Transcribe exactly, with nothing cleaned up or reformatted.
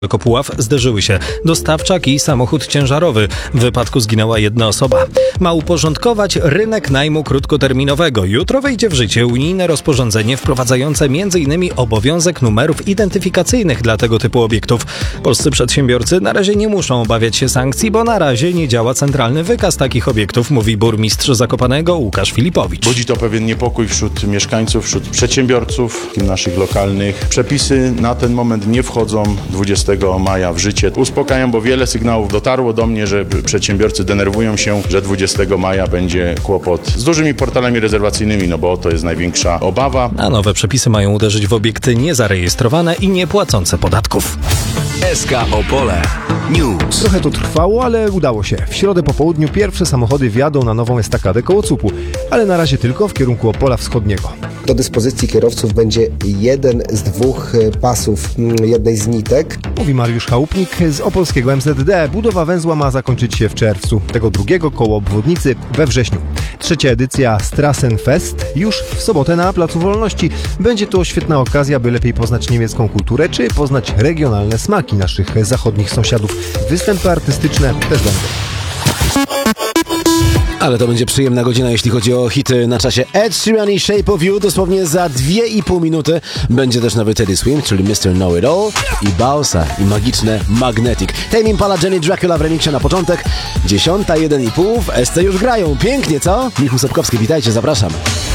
Kopuław zderzyły się dostawczak i samochód ciężarowy. W wypadku zginęła jedna osoba. Ma uporządkować rynek najmu krótkoterminowego. Jutro wejdzie w życie unijne rozporządzenie wprowadzające między innymi obowiązek numerów identyfikacyjnych dla tego typu obiektów. Polscy przedsiębiorcy na razie nie muszą obawiać się sankcji, bo na razie nie działa centralny wykaz takich obiektów, mówi burmistrz Zakopanego Łukasz Filipowicz. Budzi to pewien niepokój wśród mieszkańców, wśród przedsiębiorców naszych lokalnych. Przepisy na ten moment nie wchodzą dwudziestego maja w życie. Uspokajam, bo wiele sygnałów dotarło do mnie, że przedsiębiorcy denerwują się, że dwudziestego maja będzie kłopot z dużymi portalami rezerwacyjnymi, no bo to jest największa obawa. A nowe przepisy mają uderzyć w obiekty niezarejestrowane i niepłacące podatków. S K Opole News. Trochę to trwało, ale udało się. W środę po południu pierwsze samochody wjadą na nową estakadę koło C U P-u, ale na razie tylko w kierunku Opola Wschodniego. Do dyspozycji kierowców będzie jeden z dwóch pasów jednej z nitek. Mówi Mariusz Chałupnik z opolskiego M Z D. Budowa węzła ma zakończyć się w czerwcu, tego drugiego koło obwodnicy we wrześniu. Trzecia edycja Strassenfest już w sobotę na Placu Wolności. Będzie to świetna okazja, by lepiej poznać niemiecką kulturę, czy poznać regionalne smaki naszych zachodnich sąsiadów. Występy artystyczne też będą. Ale to będzie przyjemna godzina, jeśli chodzi o hity na czasie. Ed Sheeran i Shape of You. Dosłownie za dwie i pół minuty będzie też nowy Teddy Swim, czyli mister Know It All i Bausa i magiczne Magnetic. Tame Impala, Jenny Dracula w remiksie na początek. Dziesiąta jeden i pół w S C już grają. Pięknie, co? Michał Sapkowski, witajcie, zapraszam.